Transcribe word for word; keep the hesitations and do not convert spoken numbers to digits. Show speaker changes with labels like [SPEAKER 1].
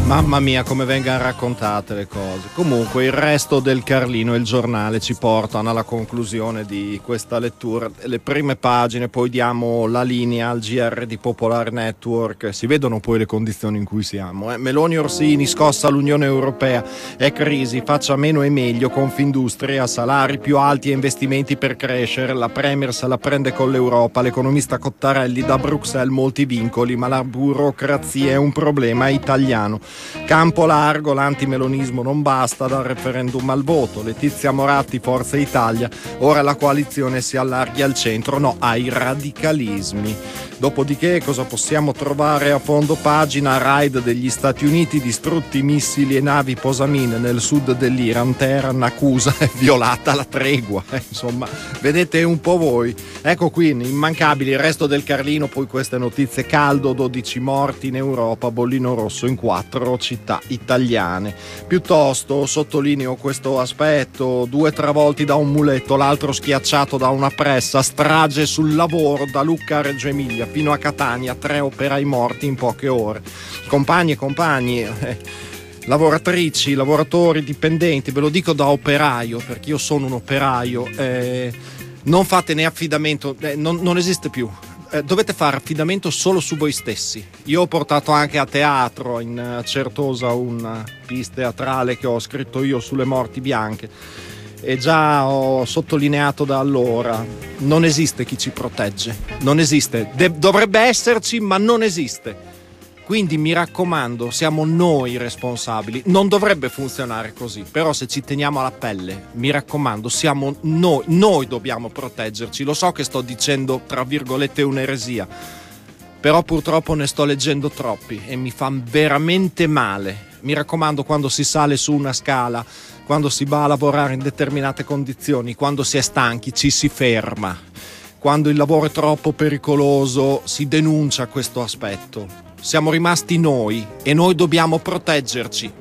[SPEAKER 1] Mamma mia, come vengono raccontate le cose. Comunque il resto del Carlino e il giornale ci portano alla conclusione di questa lettura. Le prime pagine, poi diamo la linea al G R di Popolare Network. Si vedono poi le condizioni in cui siamo. Eh? Meloni Orsini, scossa l'Unione Europea, è crisi, faccia meno e meglio, Confindustria, salari più alti e investimenti per crescere. La Premier se la prende con l'Europa, l'economista Cottarelli, da Bruxelles molti vincoli, ma la burocrazia è un problema italiano. Campo largo, l'antimelonismo non basta, dal referendum al voto. Letizia Moratti, Forza Italia, ora la coalizione si allarghi al centro, no ai radicalismi. Dopodiché cosa possiamo trovare a fondo pagina? Raid degli Stati Uniti, distrutti missili e navi posamine nel sud dell'Iran, Teheran accusa è violata la tregua. Eh, insomma, vedete un po' voi. Ecco qui, immancabili, il resto del Carlino, poi queste notizie: caldo, dodici morti in Europa, bollino rosso in quattro città italiane. Piuttosto sottolineo questo aspetto: due travolti da un muletto, l'altro schiacciato da una pressa, strage sul lavoro da Lucca a Reggio Emilia fino a Catania, tre operai morti in poche ore. Compagni e compagni, eh, lavoratrici, lavoratori, dipendenti, ve lo dico da operaio perché io sono un operaio, eh, non fate ne affidamento, eh, non, non esiste più. Eh, dovete fare affidamento solo su voi stessi. Io ho portato anche a teatro in Certosa una piece teatrale che ho scritto io sulle morti bianche e già ho sottolineato da allora: non esiste chi ci protegge, non esiste. De- dovrebbe esserci, ma non esiste. Quindi mi raccomando, siamo noi responsabili. Non dovrebbe funzionare così, però se ci teniamo alla pelle, mi raccomando, siamo noi, noi dobbiamo proteggerci. Lo so che sto dicendo tra virgolette un'eresia, però purtroppo ne sto leggendo troppi e mi fa veramente male. Mi raccomando, quando si sale su una scala, quando si va a lavorare in determinate condizioni, quando si è stanchi, ci si ferma. Quando il lavoro è troppo pericoloso, si denuncia questo aspetto. Siamo rimasti noi e noi dobbiamo proteggerci.